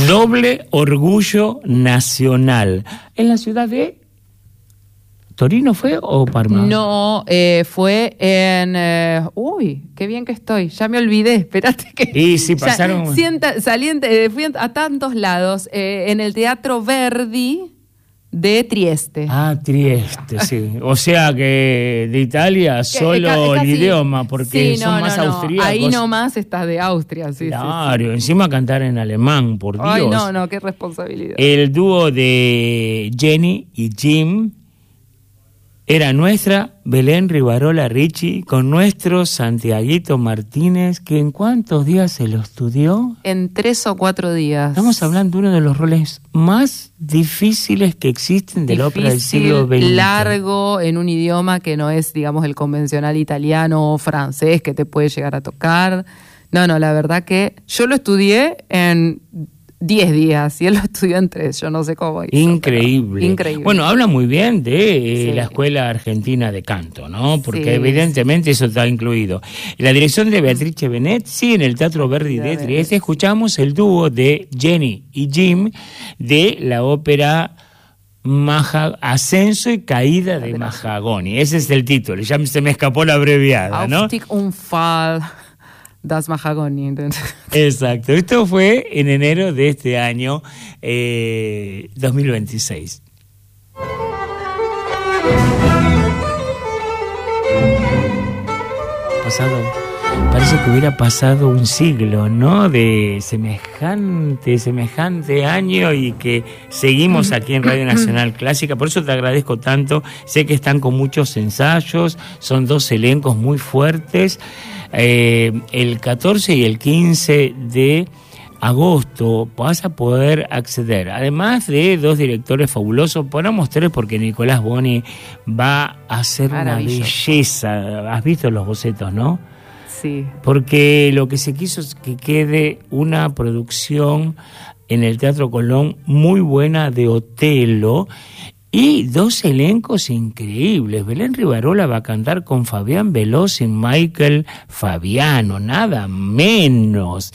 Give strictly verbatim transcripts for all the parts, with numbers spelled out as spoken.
Doble orgullo nacional. ¿En la ciudad de Torino fue o Parma? No, eh, fue en... Eh, uy, qué bien que estoy. Ya me olvidé, espérate que... Y sí, pasaron... Ya, sienta, salí en, eh, fui a tantos lados. Eh, en el Teatro Verdi de Trieste. Ah, Trieste, sí. O sea que de Italia solo casi, el idioma, porque sí, son no, más no, no. austríacos. Ahí nomás estás de Austria, sí. Claro, sí, sí. encima cantar en alemán, por Dios. Ay, no, no, qué responsabilidad. El dúo de Jenny y Jim era nuestra Belén Rivarola Ricci con nuestro Santiaguito Martínez, que ¿en cuántos días se lo estudió? En tres o cuatro días. Estamos hablando de uno de los roles más difíciles que existen de la ópera del siglo veinte. Largo, en un idioma que no es, digamos, el convencional italiano o francés que te puede llegar a tocar. No, no, la verdad que yo lo estudié en diez días y él lo estudió en tres, yo no sé cómo hizo. Increíble. Increíble. Bueno, habla muy bien de eh, Sí. la Escuela Argentina de Canto, ¿no? Porque Sí, evidentemente eso está incluido. La dirección de Beatrice Venezzi en el Teatro Verdi de Trieste. Escuchamos el dúo de Jenny y Jim de la ópera Maja, Ascenso y Caída de Mahagoni. Ese es el título, ya se me escapó la abreviada, ¿no? Aufstieg und Fall das Mahagoni. Exacto, esto fue en enero de este año eh, dos mil veintiséis. Pasado, parece que hubiera pasado un siglo, ¿no? De semejante, semejante año y que seguimos aquí en Radio Nacional Clásica. Por eso te agradezco tanto. Sé que están con muchos ensayos, son dos elencos muy fuertes. Eh, el catorce y el quince de agosto vas a poder acceder, además de dos directores fabulosos, ponemos tres porque Nicolás Boni va a hacer una belleza. Has visto los bocetos, ¿no? Sí. Porque lo que se quiso es que quede una producción en el Teatro Colón muy buena de Otelo. Y dos elencos increíbles. Belén Rivarola va a cantar con Fabián Veloz y Michael Fabiano, nada menos.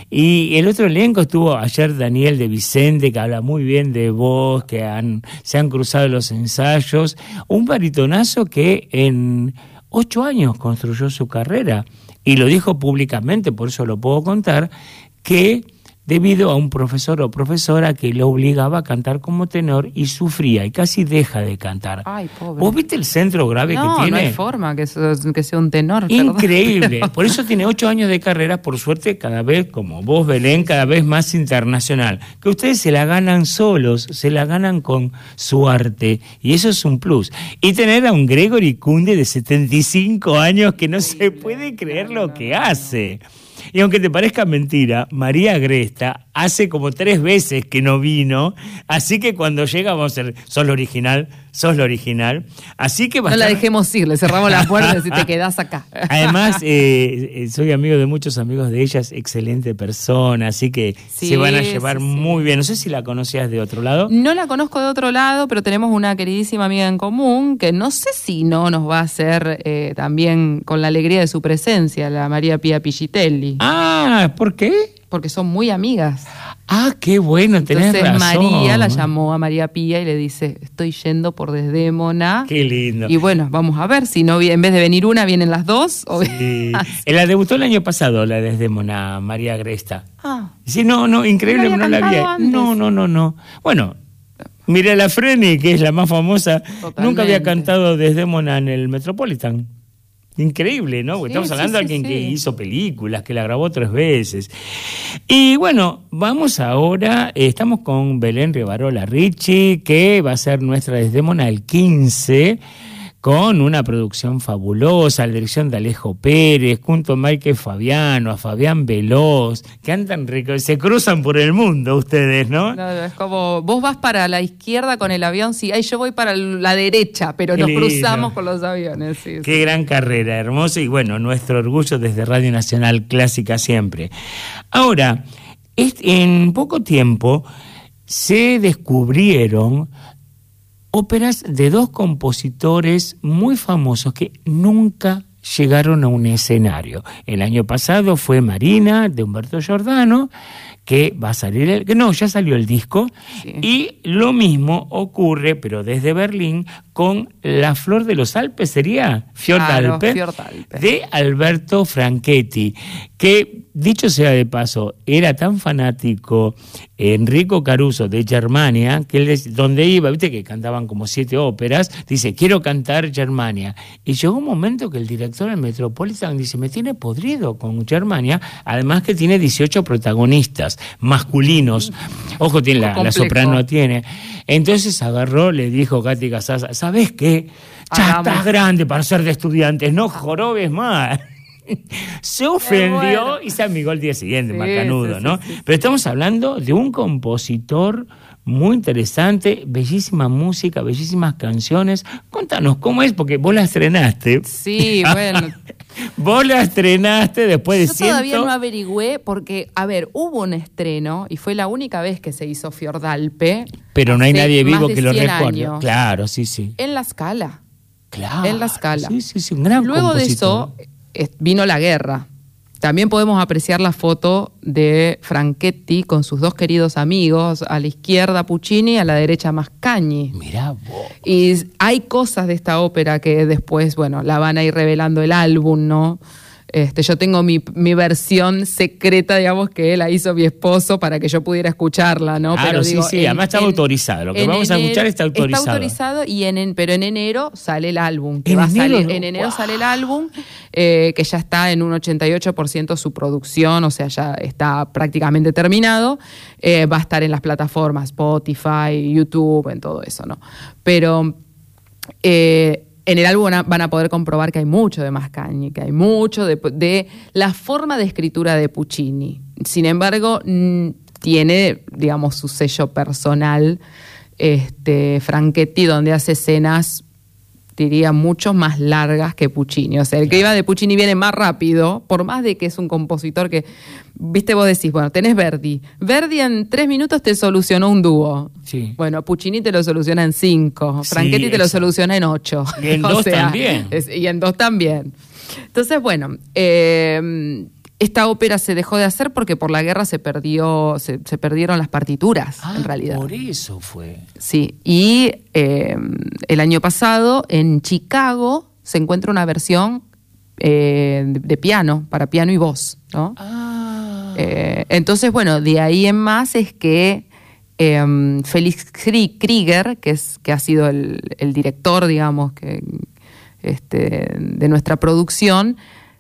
Y el otro elenco estuvo ayer Daniel de Vicente, que habla muy bien de voz, que han, se han cruzado los ensayos. Un baritonazo que en ocho años construyó su carrera. Y lo dijo públicamente, por eso lo puedo contar, que debido a un profesor o profesora que lo obligaba a cantar como tenor y sufría y casi deja de cantar. Ay, pobre. ¿Vos viste el centro grave no, que tiene? No, hay forma que, que sea un tenor. Increíble. Perdón. Por eso tiene ocho años de carrera, por suerte cada vez, como vos, Belén, cada vez más internacional. Que ustedes se la ganan solos, se la ganan con su arte y eso es un plus. Y tener a un Gregory Kunde de setenta y cinco años que no se puede creer lo que hace. Y aunque te parezca mentira, María Agresta hace como tres veces que no vino, así que cuando llega vamos a ser, sos lo original, sos lo original, así que... No la dejemos ir, le cerramos la puerta si te quedás acá. Además, eh, soy amigo de muchos amigos de ella, es excelente persona, así que sí, se van a llevar sí, muy sí. bien. No sé si la conocías de otro lado. No la conozco de otro lado, pero tenemos una queridísima amiga en común, que no sé si no nos va a hacer eh, también con la alegría de su presencia, la María Pía Pigitelli. Ah, ¿por qué? Porque son muy amigas. Ah, qué bueno, tenés Entonces, razón. María la llamó a María Pía y le dice, estoy yendo por Desdémona. Qué lindo. Y bueno, vamos a ver, si no en vez de venir una, vienen las dos. O sí. La debutó el año pasado, la Desdémona, María Agresta. Ah. Sí, no, no, increíble, no, no la vi. Antes. No, no, no, no. Bueno, Mirela Freni, que es la más famosa, Totalmente. Nunca había cantado Desdémona en el Metropolitan. Increíble, ¿no? Porque sí, estamos hablando sí, de alguien sí, que sí. hizo películas, que la grabó tres veces. Y bueno, vamos ahora, eh, estamos con Belén Rivarola Ricci, que va a ser nuestra Desdémona el quince, con una producción fabulosa, la dirección de Alejo Pérez, junto a Michael Fabiano, a Fabián Veloz, que andan, se cruzan por el mundo ustedes, ¿no? No, es como, vos vas para la izquierda con el avión, sí, ahí yo voy para la derecha, pero nos cruzamos con los aviones. Sí, Qué sí. gran carrera, hermosa, y bueno, nuestro orgullo desde Radio Nacional Clásica siempre. Ahora, en poco tiempo se descubrieron óperas de dos compositores muy famosos que nunca llegaron a un escenario. El año pasado fue Marina, de Humberto Giordano, que va a salir, el, que no, ya salió el disco, sí. Y lo mismo ocurre, pero desde Berlín, con La Flor de los Alpes, sería Fiordalpe, claro, Fiordalpe, de Alberto Franchetti, que, dicho sea de paso, era tan fanático Enrico Caruso de Germania, que él, donde iba, viste que cantaban como siete óperas, dice, quiero cantar Germania. Y llegó un momento que el director del Metropolitan dice, me tiene podrido con Germania, además que tiene dieciocho protagonistas masculinos, ojo, tiene la, la soprano tiene. Entonces agarró, le dijo Katy Casasa, ¿sabes qué? Ya Hagamos. Estás grande para ser de estudiantes, no jorobes más. Se ofendió bueno. y se amigó el día siguiente, sí, macanudo, sí, ¿no? Sí, sí. Pero estamos hablando de un compositor muy interesante, bellísima música, bellísimas canciones. Contanos, ¿cómo es? Porque vos la estrenaste. Sí, bueno. Vos la estrenaste después de Yo ciento... todavía no averigüé porque, a ver, hubo un estreno y fue la única vez que se hizo Fiordalpe. Pero no hay nadie vivo que lo recuerde. Años, claro, sí, sí. En La Scala. Claro. En La Scala. Sí, sí, sí, un gran Luego compositor. de eso vino la guerra. También podemos apreciar la foto de Franchetti con sus dos queridos amigos, a la izquierda Puccini, a la derecha Mascagni. Mirá vos. Y hay cosas de esta ópera que después, bueno, la van a ir revelando el álbum, ¿no? Este, yo tengo mi, mi versión secreta, digamos, que la hizo mi esposo para que yo pudiera escucharla, ¿no? Claro, pero sí, digo, sí, en, además está en, autorizado. Lo que vamos enero, a escuchar está autorizado. Está autorizado, y en, en, pero en enero sale el álbum. Que ¿En, va a enero? salir, en enero Wow. sale el álbum, eh, que ya está en un ochenta y ocho por ciento su producción, o sea, ya está prácticamente terminado. Eh, va a estar en las plataformas Spotify, YouTube, en todo eso, ¿no? Pero... Eh, en el álbum van a poder comprobar que hay mucho de Mascagni, que hay mucho de, de la forma de escritura de Puccini. Sin embargo, tiene, digamos, su sello personal, este, Franchetti, donde hace escenas, diría, mucho más largas que Puccini. O sea, el que iba de Puccini viene más rápido, por más de que es un compositor que, viste, vos decís, bueno, tenés Verdi. Verdi en tres minutos te solucionó un dúo. Sí. Bueno, Puccini te lo soluciona en cinco. Sí, Franchetti te lo soluciona en ocho. Y en dos sea, también. Es, y en dos también. Entonces, bueno, eh, esta ópera se dejó de hacer porque por la guerra se perdió, se, se perdieron las partituras, ah, en realidad. Por eso fue. Sí, y eh, el año pasado en Chicago se encuentra una versión eh, de, de piano, para piano y voz, ¿no? Ah. Eh, entonces, bueno, de ahí en más es que eh, Felix Krieger, que, es, que ha sido el, el director, digamos, que, este, de nuestra producción,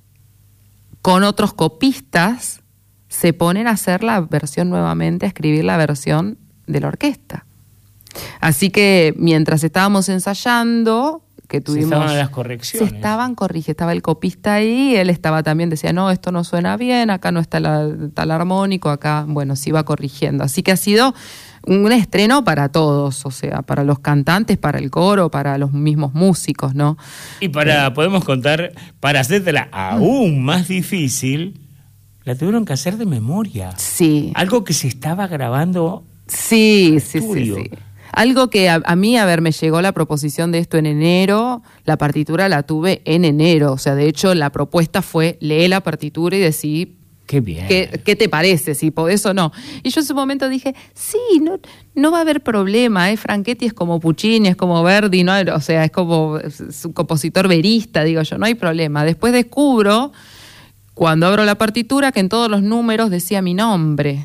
con otros copistas se ponen a hacer la versión nuevamente, a escribir la versión de la orquesta. Así que mientras estábamos ensayando, que tuvimos... Se estaban las correcciones. Se estaban corrigiendo, estaba el copista ahí, él estaba también, decía, no, esto no suena bien, acá no está la, tal armónico, acá, bueno, se iba corrigiendo. Así que ha sido un estreno para todos, o sea, para los cantantes, para el coro, para los mismos músicos, ¿no? Y para, eh, podemos contar, para hacértela aún más difícil, la tuvieron que hacer de memoria. Sí. Algo que se estaba grabando. Sí, sí, sí, sí. Algo que a, a mí, a ver, me llegó la proposición de esto en enero, la partitura la tuve en enero, o sea, de hecho la propuesta fue lee la partitura y decí qué bien. ¿Qué, qué te parece? Si podés o no. Y yo en su momento dije, sí, no, no va a haber problema, ¿eh? Franchetti es como Puccini, es como Verdi, ¿no? O sea, es como es un compositor verista, digo yo, no hay problema. Después descubro, cuando abro la partitura, que en todos los números decía mi nombre.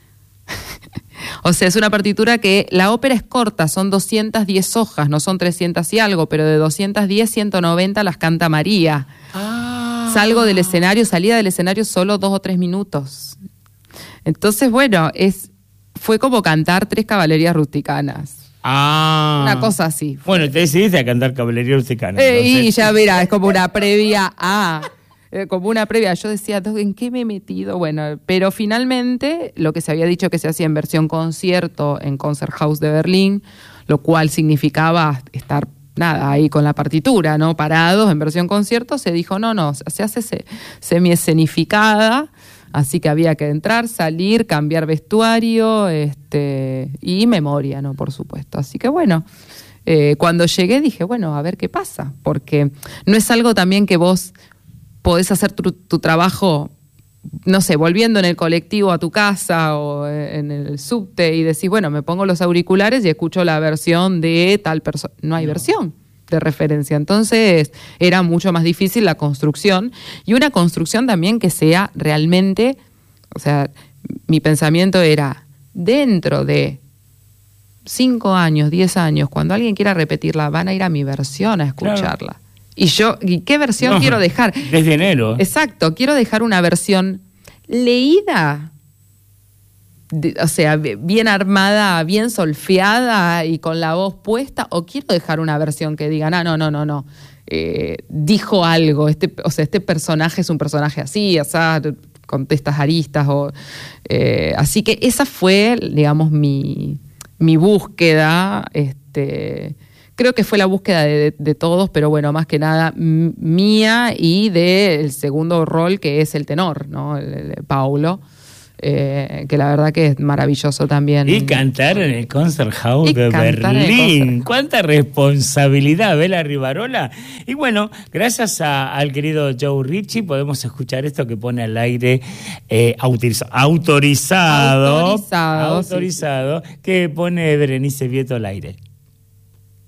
O sea, es una partitura que la ópera es corta, son doscientas diez hojas, no son trescientas y algo, pero de doscientas diez, ciento noventa las canta María. Ah. Salgo del escenario, salía del escenario solo dos o tres minutos. Entonces, bueno, es fue como cantar tres caballerías rusticanas. Ah. Una cosa así. Bueno, te decidiste a cantar caballería rusticana. Eh, y ya mira, es como una previa a... como una previa, yo decía, ¿en qué me he metido? Bueno, pero finalmente lo que se había dicho que se hacía en versión concierto en Konzerthaus de Berlín, lo cual significaba estar, nada, ahí con la partitura, ¿no? Parados en versión concierto, se dijo, no, no, se hace se, semi-escenificada, así que había que entrar, salir, cambiar vestuario, este, y memoria, ¿no? Por supuesto. Así que bueno, Eh, cuando llegué dije, bueno, a ver qué pasa, porque no es algo también que vos podés hacer tu, tu trabajo, no sé, volviendo en el colectivo a tu casa o en el subte y decís, bueno, me pongo los auriculares y escucho la versión de tal persona. No hay versión de referencia. Entonces era mucho más difícil la construcción, y una construcción también que sea realmente, o sea, mi pensamiento era, dentro de cinco años, diez años, cuando alguien quiera repetirla, van a ir a mi versión a escucharla. Claro. Y yo, ¿y qué versión no, quiero dejar? Desde enero. Exacto, quiero dejar una versión leída, de, o sea, bien armada, bien solfeada y con la voz puesta, o quiero dejar una versión que diga, no, no, no, no, no, eh, dijo algo, este, o sea, este personaje es un personaje así, o sea, con estas aristas, o, eh, así que esa fue, digamos, mi... mi búsqueda, este, creo que fue la búsqueda de, de, de todos, pero bueno, más que nada m- mía y del segundo rol, que es el tenor, ¿no? El, el Paulo, eh, que la verdad que es maravilloso también. Y cantar en el Konzerthaus de Berlín. ¡Cuánta responsabilidad, Bela Rivarola! Y bueno, gracias a, al querido Joe Ritchie podemos escuchar esto que pone al aire eh, autoriza, autorizado, autorizado, autorizado, sí. Que pone Berenice Vieto al aire.